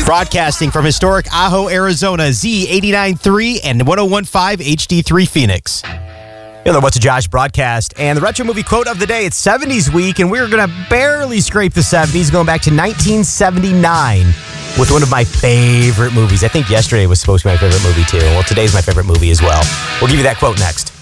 Broadcasting from historic Ajo, Arizona, Z89.3 and 101.5 HD3 Phoenix. The What's a Josh broadcast and the retro movie quote of the day. It's 70s week, and we're going to barely scrape the 70s, going back to 1979 with one of my favorite movies. I think yesterday was supposed to be my favorite movie, too. Well, today's my favorite movie as well. We'll give you that quote next.